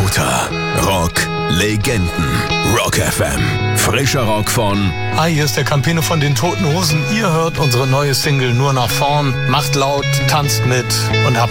Lauter Rock Legenden. Rock FM. Frischer Rock von... Hi, hier ist der Campino von den Toten Hosen. Ihr hört unsere neue Single Nur nach vorn. Macht laut, tanzt mit und habt